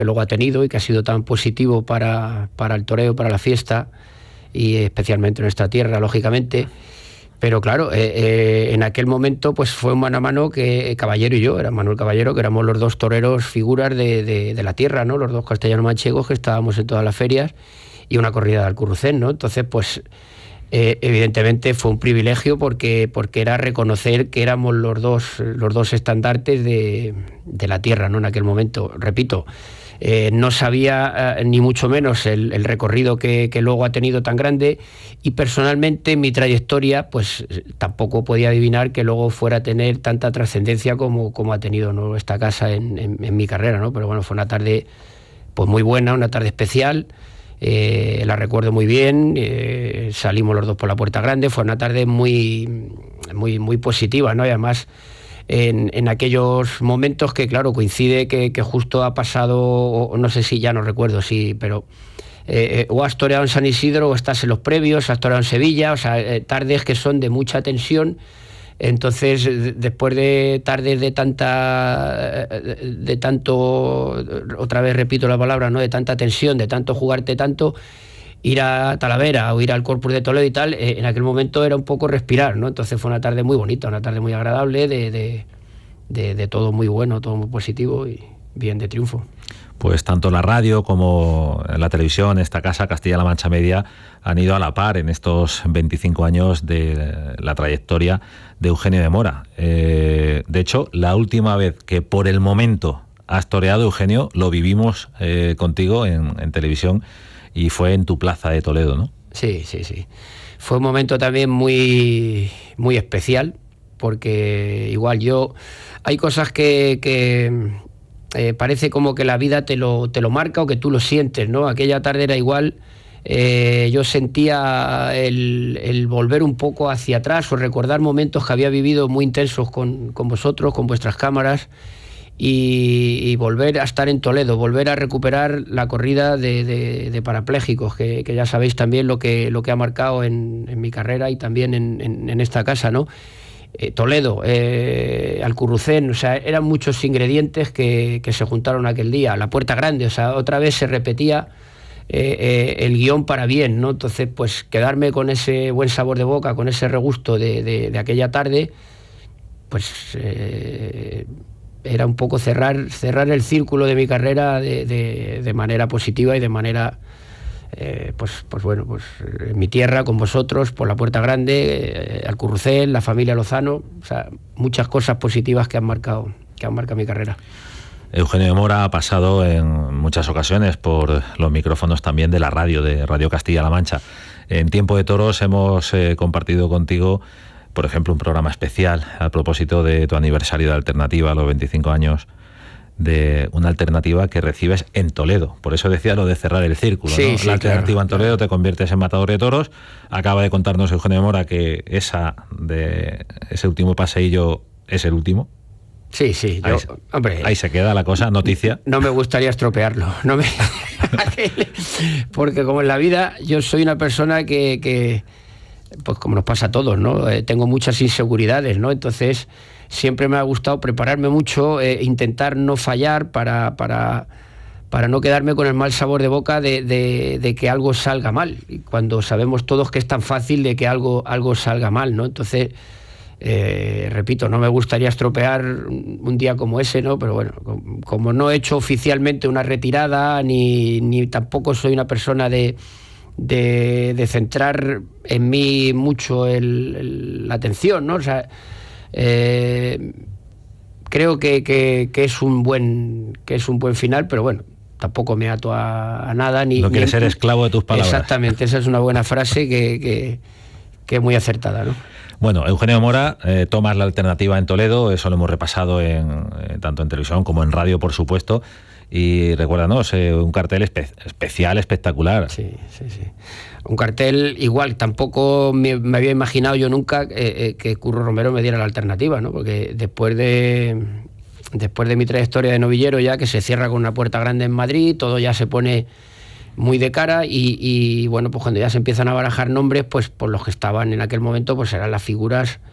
que luego ha tenido y que ha sido tan positivo para el toreo, para la fiesta, y especialmente en nuestra tierra, lógicamente. Pero claro, en aquel momento pues fue un mano a mano que Caballero y yo, era Manuel Caballero, que éramos los dos toreros figuras de la tierra, ¿no? Los dos castellanos manchegos que estábamos en todas las ferias, y una corrida de Alcurrucén, ¿no? Entonces, pues evidentemente fue un privilegio porque era reconocer que éramos los dos estandartes de la tierra, ¿no? En aquel momento, repito. No sabía ni mucho menos el recorrido que luego ha tenido tan grande, y personalmente mi trayectoria pues tampoco podía adivinar que luego fuera a tener tanta trascendencia como ha tenido, ¿no?, esta casa en mi carrera, ¿no? Pero bueno, fue una tarde pues muy buena, una tarde especial, la recuerdo muy bien, salimos los dos por la puerta grande, fue una tarde muy positiva, ¿no? Y además en aquellos momentos que, claro, coincide que justo ha pasado, o no sé si, ya no recuerdo, sí, pero o has toreado en San Isidro o estás en los previos, has toreado en Sevilla, o sea, tardes que son de mucha tensión. Entonces, después de tardes de tanto, otra vez repito la palabra, ¿no?, de tanta tensión, de tanto jugarte tanto, ir a Talavera o ir al Corpus de Toledo y tal, en aquel momento era un poco respirar, ¿no? Entonces fue una tarde muy bonita, una tarde muy agradable, de todo muy bueno, todo muy positivo y bien de triunfo. Pues tanto la radio como la televisión, esta casa, Castilla-La Mancha Media, han ido a la par en estos 25 años de la trayectoria de Eugenio de Mora. De hecho, la última vez que por el momento has toreado, Eugenio, lo vivimos contigo en televisión, y fue en tu plaza de Toledo, ¿no? Sí. Fue un momento también muy especial, porque igual hay cosas que parece como que la vida te lo marca o que tú lo sientes, ¿no? Aquella tarde era igual. Yo sentía el volver un poco hacia atrás o recordar momentos que había vivido muy intensos con vosotros, con vuestras cámaras, y volver a estar en Toledo, volver a recuperar la corrida de parapléjicos, que ya sabéis también lo que ha marcado en mi carrera y también en esta casa, ¿no? Toledo, Alcurrucén, o sea, eran muchos ingredientes que se juntaron aquel día. La puerta grande, o sea, otra vez se repetía el guión para bien, ¿no? Entonces, pues quedarme con ese buen sabor de boca, con ese regusto de aquella tarde, pues era un poco cerrar el círculo de mi carrera de manera positiva y de manera, pues bueno, pues en mi tierra, con vosotros, por la puerta grande, Alcurrucén, la familia Lozano, o sea, muchas cosas positivas que han marcado mi carrera. Eugenio de Mora ha pasado en muchas ocasiones por los micrófonos también de la radio, de Radio Castilla-La Mancha. En Tiempo de Toros hemos compartido contigo, por ejemplo, un programa especial a propósito de tu aniversario de Alternativa, los 25 años de una alternativa que recibes en Toledo. Por eso decía lo de cerrar el círculo, sí, ¿no? Sí, la alternativa, claro, en Toledo, claro. Te conviertes en matador de toros. Acaba de contarnos Eugenio de Mora que ese último paseillo es el último. Sí, hombre, ahí se queda la cosa, noticia. No me gustaría estropearlo, porque como en la vida yo soy una persona que pues como nos pasa a todos, ¿no? Tengo muchas inseguridades, ¿no? Entonces siempre me ha gustado prepararme mucho, intentar no fallar para no quedarme con el mal sabor de boca de que algo salga mal, y cuando sabemos todos que es tan fácil de que algo salga mal, ¿no? Entonces, repito, no me gustaría estropear un día como ese, ¿no? Pero bueno, como no he hecho oficialmente una retirada, ni tampoco soy una persona de centrar en mí mucho la atención, ¿no? O sea, creo que es un buen final, pero bueno, tampoco me ato a nada. No quieres ser esclavo de tus palabras. Exactamente, esa es una buena frase que es muy acertada, ¿no? Bueno, Eugenio de Mora, tomas la alternativa en Toledo, eso lo hemos repasado tanto en televisión como en radio, por supuesto. Y recuérdanos, un cartel especial, espectacular. Sí. Un cartel igual, tampoco me había imaginado yo nunca que Curro Romero me diera la alternativa, ¿no? Porque después de mi trayectoria de novillero, ya que se cierra con una puerta grande en Madrid, todo ya se pone muy de cara y bueno, pues cuando ya se empiezan a barajar nombres, pues por los que estaban en aquel momento, pues eran las figuras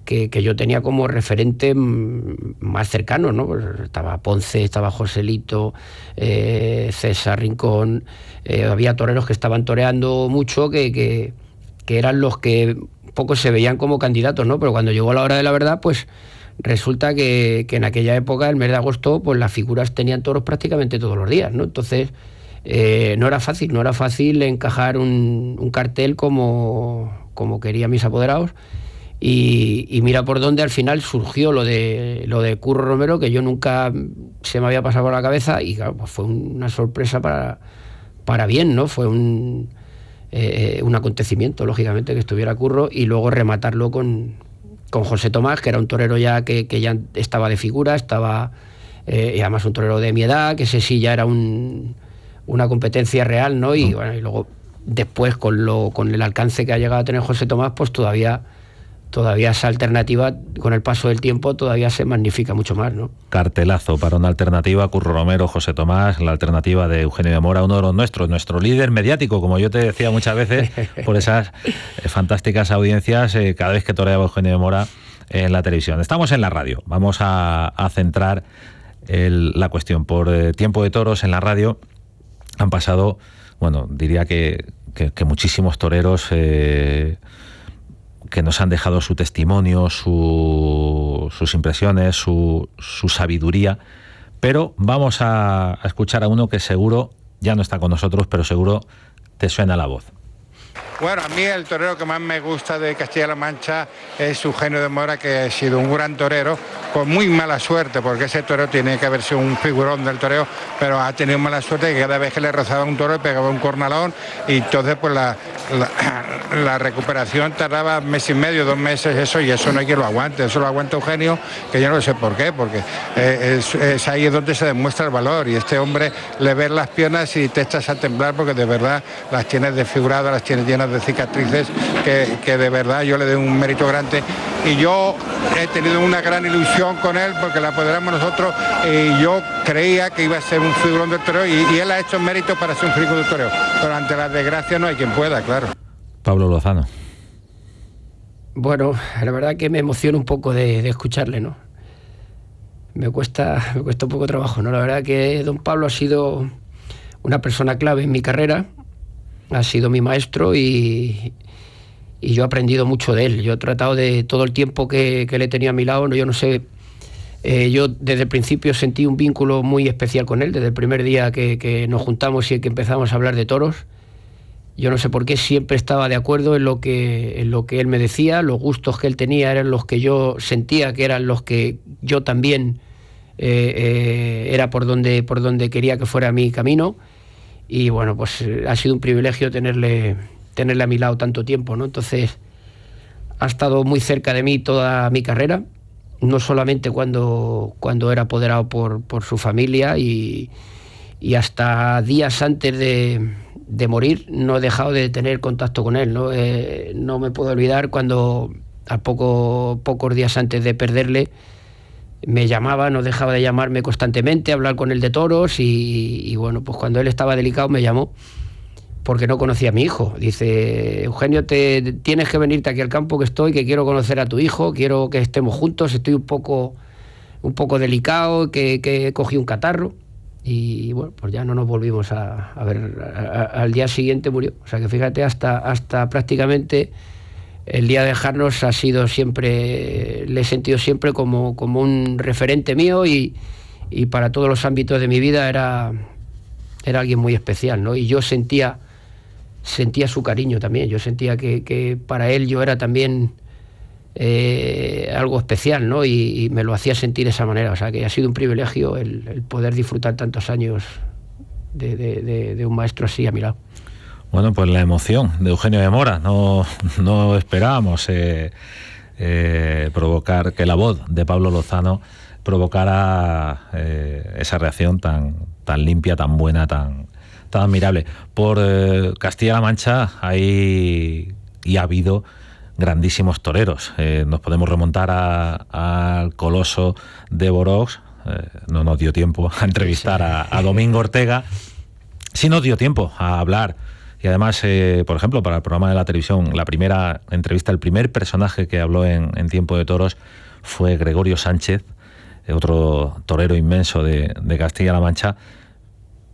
que yo tenía como referente más cercano, ¿no? Pues estaba Ponce, estaba Joselito, César Rincón, había toreros que estaban toreando mucho, que eran los que pocos se veían como candidatos, ¿no? Pero cuando llegó la hora de la verdad, pues resulta que en aquella época, el mes de agosto, pues las figuras tenían toros prácticamente todos los días, ¿no? Entonces no era fácil encajar un cartel como querían mis apoderados. Y mira por dónde al final surgió lo de Curro Romero, que yo nunca se me había pasado por la cabeza, y claro, pues fue una sorpresa para bien, ¿no? Fue un acontecimiento, lógicamente, que estuviera Curro, y luego rematarlo con José Tomás, que era un torero ya que ya estaba de figura, y además un torero de mi edad, que ese sí ya era una competencia real, ¿no? Y bueno, y luego después con el alcance que ha llegado a tener José Tomás, pues todavía esa alternativa, con el paso del tiempo, todavía se magnifica mucho más, ¿no? Cartelazo para una alternativa: Curro Romero, José Tomás, la alternativa de Eugenio de Mora, uno de los nuestros, nuestro líder mediático, como yo te decía muchas veces, por esas fantásticas audiencias cada vez que toreaba Eugenio de Mora en la televisión. Estamos en la radio, vamos a centrar la cuestión. Por Tiempo de Toros en la radio han pasado, bueno, diría que muchísimos toreros que nos han dejado su testimonio, sus impresiones, su sabiduría, pero vamos a escuchar a uno que seguro ya no está con nosotros, pero seguro te suena la voz. Bueno, a mí el torero que más me gusta de Castilla-La Mancha es Eugenio de Mora, que ha sido un gran torero, con muy mala suerte, porque ese torero tiene que haber sido un figurón del toreo, pero ha tenido mala suerte, que cada vez que le rozaba un toro le pegaba un cornalón, y entonces pues la recuperación tardaba mes y medio, 2 meses, y eso no hay quien lo aguante. Eso lo aguanta Eugenio, que yo no sé por qué, porque es ahí donde se demuestra el valor, y este hombre le ves las piernas y te echas a temblar, porque de verdad las tienes desfiguradas, las tienes llenas de cicatrices, que de verdad yo le doy un mérito grande, y yo he tenido una gran ilusión con él, porque la apoderamos nosotros, y yo creía que iba a ser un figurón del toreo, y él ha hecho mérito para ser un figurón del toreo, pero ante la desgracia no hay quien pueda, claro. Pablo Lozano. Bueno, la verdad que me emociona un poco de escucharle, ¿no? Me cuesta un poco trabajo, ¿no? La verdad que don Pablo ha sido una persona clave en mi carrera, ha sido mi maestro, y yo he aprendido mucho de él. Yo he tratado de todo el tiempo que le tenía a mi lado, ¿no? Yo no sé, yo desde el principio sentí un vínculo muy especial con él, desde el primer día que nos juntamos y que empezamos a hablar de toros. Yo no sé por qué siempre estaba de acuerdo en lo que él me decía. Los gustos que él tenía eran los que yo sentía, que eran los que yo también era por donde quería que fuera mi camino. Y bueno, pues ha sido un privilegio tenerle a mi lado tanto tiempo, ¿no? Entonces, ha estado muy cerca de mí toda mi carrera, no solamente cuando era apoderado por su familia, y hasta días antes de morir no he dejado de tener contacto con él, ¿no? No me puedo olvidar cuando a pocos días antes de perderle me llamaba, no dejaba de llamarme constantemente, hablar con él de toros, y bueno, pues cuando él estaba delicado me llamó porque no conocía a mi hijo. Dice: Eugenio, tienes que venirte aquí al campo que quiero conocer a tu hijo, quiero que estemos juntos, estoy un poco delicado, que cogí un catarro. Y bueno, pues ya no nos volvimos a ver. Al día siguiente murió. O sea que fíjate, hasta prácticamente el día de dejarnos ha sido siempre, le he sentido siempre como un referente mío, y para todos los ámbitos de mi vida era alguien muy especial, ¿no? Y yo sentía su cariño también. Yo sentía que para él yo era también algo especial, ¿no? Y me lo hacía sentir de esa manera. O sea que ha sido un privilegio el poder disfrutar tantos años de un maestro así a mi lado. Bueno, pues la emoción de Eugenio de Mora. No esperábamos provocar que la voz de Pablo Lozano provocara esa reacción tan limpia, tan buena, tan admirable. Por Castilla-La Mancha hay y ha habido grandísimos toreros. Nos podemos remontar al coloso de Borox. No nos dio tiempo a entrevistar a Domingo Ortega. Sí nos dio tiempo a hablar Y además, por ejemplo, para el programa de la televisión, la primera entrevista, el primer personaje que habló en Tiempo de Toros fue Gregorio Sánchez, otro torero inmenso de Castilla-La Mancha,